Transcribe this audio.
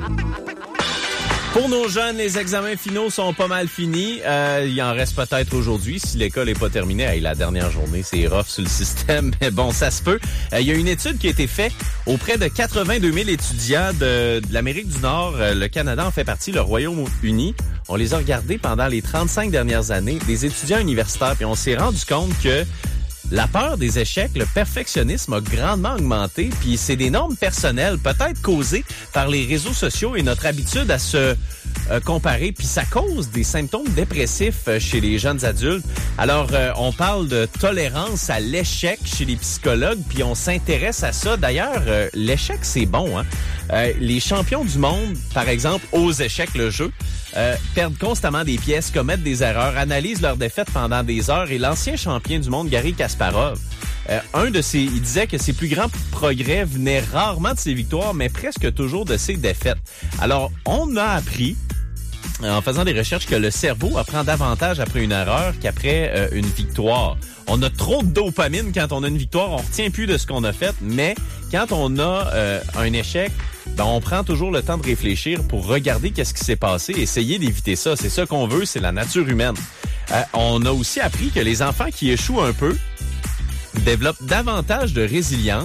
Pour nos jeunes, les examens finaux sont pas mal finis. Il en reste peut-être aujourd'hui si l'école n'est pas terminée. Hey, la dernière journée, c'est rough sur le système, mais bon, ça se peut. Il y a une étude qui a été faite auprès de 82 000 étudiants de l'Amérique du Nord. Le Canada en fait partie, le Royaume-Uni. On les a regardés pendant les 35 dernières années, des étudiants universitaires, puis on s'est rendu compte que la peur des échecs, le perfectionnisme a grandement augmenté, puis c'est des normes personnelles, peut-être causées par les réseaux sociaux et notre habitude à se comparer, puis ça cause des symptômes dépressifs chez les jeunes adultes. Alors, on parle de tolérance à l'échec chez les psychologues, puis on s'intéresse à ça. D'ailleurs, l'échec, c'est bon, hein? Les champions du monde, par exemple, aux échecs, le jeu, perdent constamment des pièces, commettent des erreurs, analysent leurs défaites pendant des heures. Et l'ancien champion du monde, Garry Kasparov, il disait que ses plus grands progrès venaient rarement de ses victoires, mais presque toujours de ses défaites. Alors, on a appris, en faisant des recherches, que le cerveau apprend davantage après une erreur qu'après une victoire. On a trop de dopamine quand on a une victoire, on retient plus de ce qu'on a fait, mais quand on a un échec, ben on prend toujours le temps de réfléchir pour regarder qu'est-ce qui s'est passé, essayer d'éviter ça. C'est ça qu'on veut, c'est la nature humaine. On a aussi appris que les enfants qui échouent un peu développent davantage de résilience